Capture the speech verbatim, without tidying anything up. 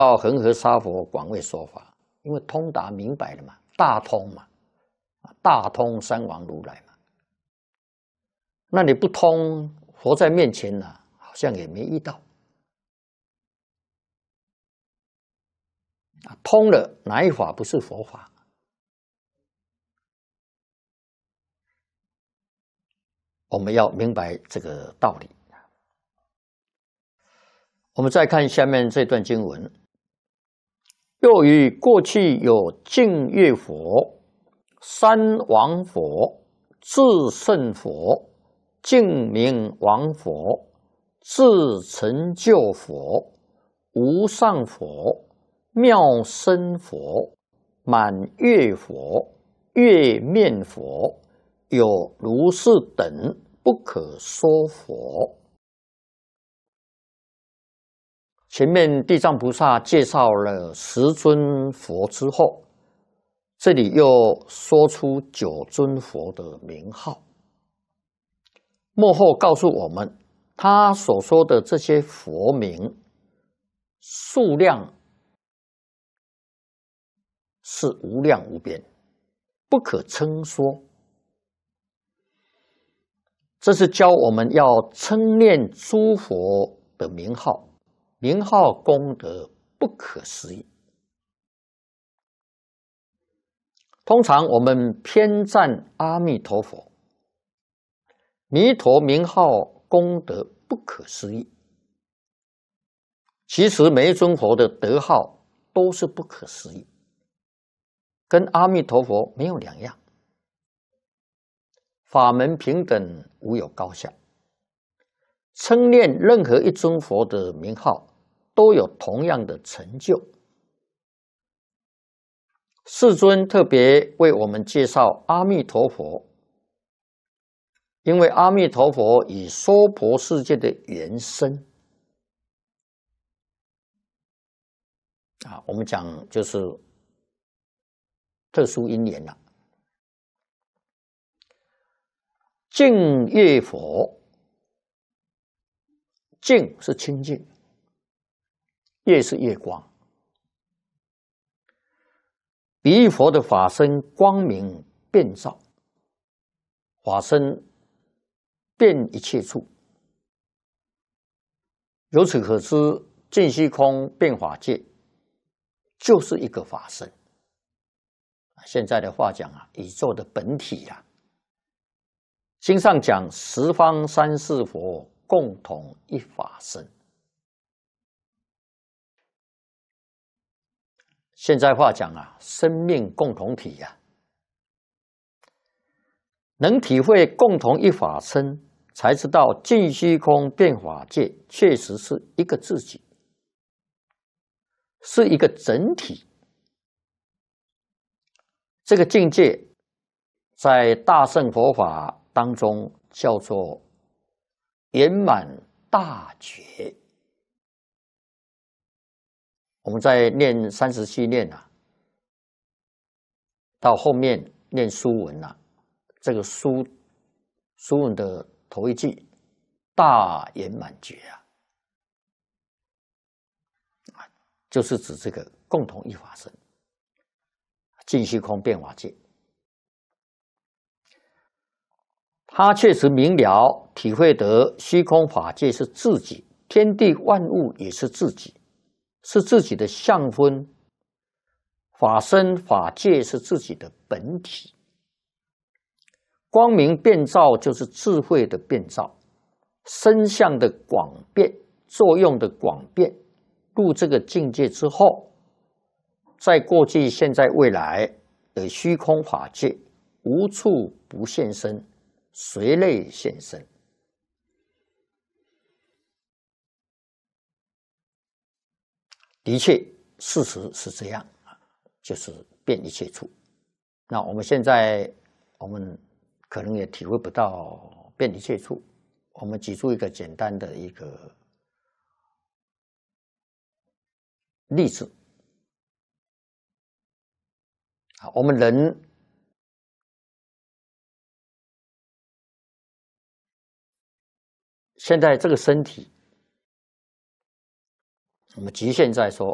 到恒河沙佛广为说法，因为通达明白了嘛，大通嘛，大通三王如来嘛。那你不通，佛在面前呢、啊，好像也没遇到。通了，哪一法不是佛法？我们要明白这个道理。我们再看下面这段经文。又于过去有净月佛、三王佛、至圣佛、净明王佛、至成就佛、无上佛、妙身佛、满月佛、月面佛，有如是等不可说佛。前面地藏菩萨介绍了十尊佛之后，这里又说出九尊佛的名号。末后告诉我们，他所说的这些佛名数量是无量无边，不可称说。这是教我们要称念诸佛的名号。名号功德不可思议。通常我们偏赞阿弥陀佛，弥陀名号功德不可思议。其实每一尊佛的德号都是不可思议，跟阿弥陀佛没有两样。法门平等，无有高下。称念任何一尊佛的名号，都有同样的成就。世尊特别为我们介绍阿弥陀佛，因为阿弥陀佛以娑婆世界的原身啊，我们讲就是特殊因缘了。净月佛，净是清净，月是月光，比喻佛的法身光明遍照，法身遍一切处。由此可知，净虚空遍法界就是一个法身。现在的话讲啊，宇宙的本体啊。经上讲十方三世佛共同一法身。现在话讲啊，生命共同体呀、啊，能体会共同一法身，才知道净虚空遍法界确实是一个自己，是一个整体。这个境界在大乘佛法当中叫做圆满大觉。我们在念三十七念啊，到后面念书文啊，这个书书文的头一句大圆满觉啊，就是指这个共同一法身，净虚空遍法界。他确实明了体会得虚空法界是自己，天地万物也是自己，是自己的相分，法身法界是自己的本体。光明遍照就是智慧的遍照，身相的广变，作用的广变。入这个境界之后，在过去、现在、未来的虚空法界，无处不现身，随类现身。的确，事实是这样啊，就是遍一切处。那我们现在，我们可能也体会不到遍一切处。我们举出一个简单的一个例子啊，我们人现在这个身体，我们局限在说